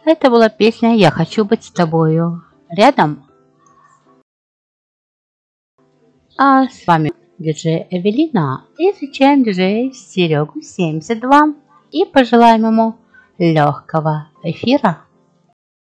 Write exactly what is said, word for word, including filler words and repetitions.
Это была песня «Я хочу быть с тобою рядом». А с вами диджей Эвелина. И встречаем диджея Серегу семьдесят два. И пожелаем ему легкого эфира.